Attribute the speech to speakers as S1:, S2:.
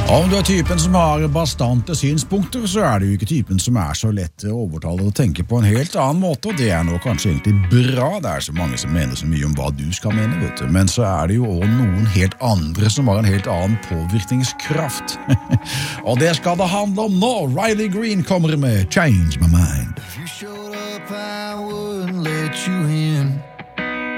S1: Om du typen som har bastante synspunkter, så det jo ikke typen som så lett å overtale og tenke på en helt annen måte, og det nå kanskje egentlig bra. Det så mange som mener så mye om hva du skal mene, vet du. Men så det jo også noen helt andre som har en helt annen påvirkningskraft. Og det skal det handle om nå. Riley Green kommer med Change My Mind.
S2: If you showed up, I wouldn't let you in.